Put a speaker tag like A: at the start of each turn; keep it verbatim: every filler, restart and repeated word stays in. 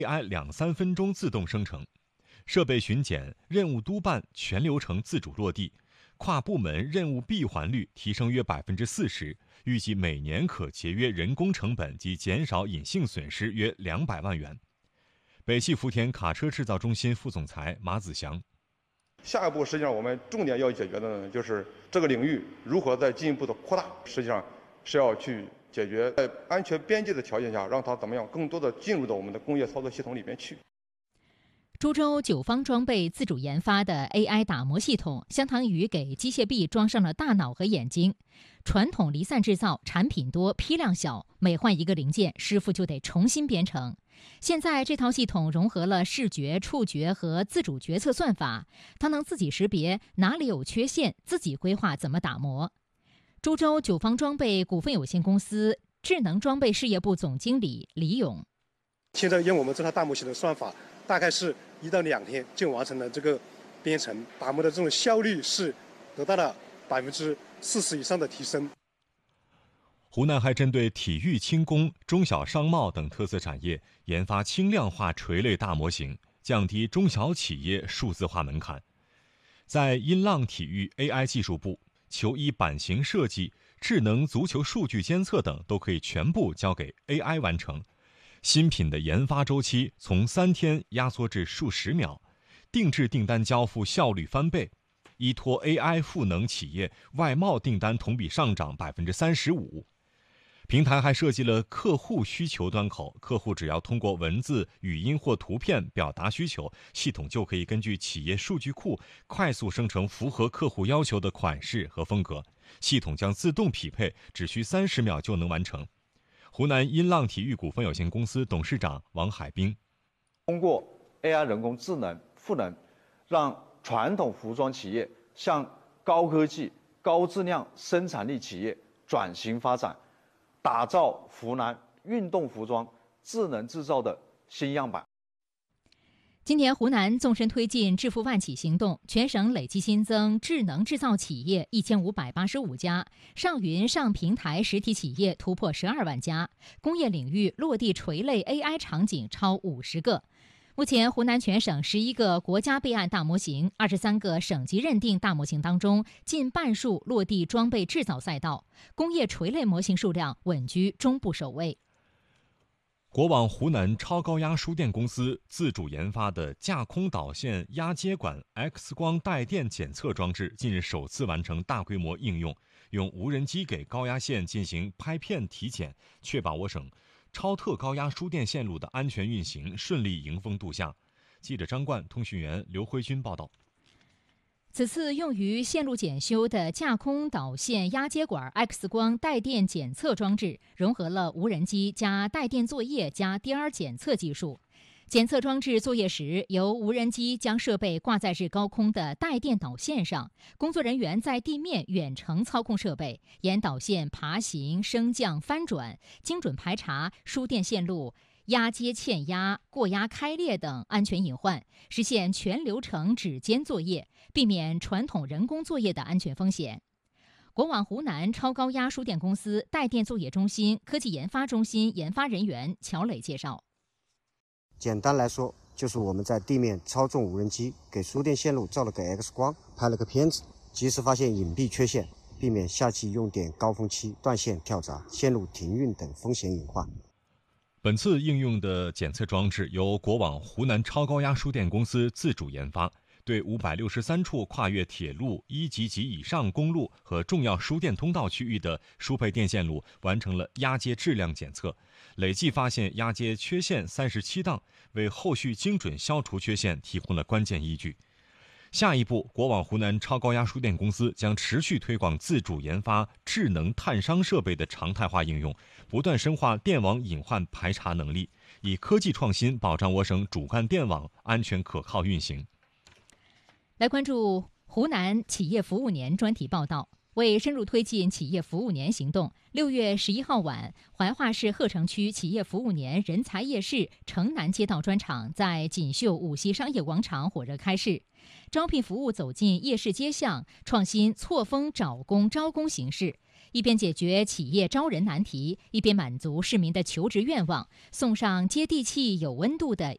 A: A I 两三分钟自动生成，设备巡检、任务督办全流程自主落地，跨部门任务闭环率提升约百分之四十，预计每年可节约人工成本及减少隐性损失约两百万元。北汽福田卡车制造中心副总裁马子祥。
B: 下一步，实际上我们重点要解决的呢，就是这个领域如何再进一步的扩大。实际上是要去解决在安全边界的条件下，让它怎么样更多的进入到我们的工业操作系统里面去。
C: 株洲九方装备自主研发的 A I 打磨系统，相当于给机械臂装上了大脑和眼睛。传统离散制造，产品多，批量小，每换一个零件，师傅就得重新编程。现在这套系统融合了视觉、触觉和自主决策算法，它能自己识别哪里有缺陷，自己规划怎么打磨。株洲九方装备股份有限公司智能装备事业部总经理李勇。
D: 现在用我们这套大模型的算法，大概是一到两天就完成了这个编程，打磨的这种效率是得到了百分之四十以上的提升。
A: 湖南还针对体育、轻工、中小商贸等特色产业研发轻量化垂类大模型，降低中小企业数字化门槛。在音浪体育 A I 技术部，球衣版型设计、智能足球数据监测等都可以全部交给 A I 完成。新品的研发周期从三天压缩至数十秒，定制订单交付效率翻倍。依托 A I 赋能企业外贸订单同比上涨百分之三十五。平台还设计了客户需求端口，客户只要通过文字、语音或图片表达需求，系统就可以根据企业数据库快速生成符合客户要求的款式和风格，系统将自动匹配，只需三十秒就能完成。湖南音浪体育股份有限公司董事长王海兵：
E: 通过 A I 人工智能赋能，让传统服装企业向高科技、高质量生产力企业转型发展，打造湖南运动服装智能制造的新样板。
C: 今年湖南纵深推进致富万企行动，全省累计新增智能制造企业一千五百八十五家，上云上平台实体企业突破十二万家，工业领域落地垂类 A I 场景超五十个。目前，湖南全省十一个国家备案大模型、二十三个省级认定大模型当中，近半数落地装备制造赛道，工业垂类模型数量稳居中部首位。
A: 国网湖南超高压输电公司自主研发的架空导线压接管 X 光带电检测装置近日首次完成大规模应用，用无人机给高压线进行拍片体检，确保我省超特高压输电线路的安全运行顺利迎峰度夏。记者张冠、通讯员刘辉军报道。
C: 此次用于线路检修的架空导线压接管 X 光带电检测装置，融合了无人机加带电作业加 D R 检测技术。检测装置作业时，由无人机将设备挂在至高空的带电导线上，工作人员在地面远程操控设备，沿导线爬行、升降、翻转，精准排查输电线路压接欠压、过压开裂等安全隐患，实现全流程指尖作业，避免传统人工作业的安全风险。国网湖南超高压输电公司带电作业中心科技研发中心研发人员乔磊介绍，
F: 简单来说，就是我们在地面操纵无人机给输电线路照了个 X 光，拍了个片子，及时发现隐蔽缺陷，避免下期用电高峰期断线跳闸、线路停运等风险隐患。
A: 本次应用的检测装置由国网湖南超高压输电公司自主研发，对五百六十三处跨越铁路、一级及以上公路和重要输电通道区域的输配电线路完成了压接质量检测，累计发现压接缺陷三十七档，为后续精准消除缺陷提供了关键依据。下一步，国网湖南超高压输电公司将持续推广自主研发智能探伤设备的常态化应用，不断深化电网隐患排查能力，以科技创新保障我省主干电网安全可靠运行。
C: 来关注湖南企业服务年专题报道。为深入推进企业服务年行动，六月十一号晚，怀化市鹤城区企业服务年人才夜市城南街道专场在锦绣五溪商业广场火热开市。招聘服务走进夜市街巷，创新错峰找工招工形式， 一边解决企业招人难题，一边满足市民的求职愿望，送上接地气、有温度的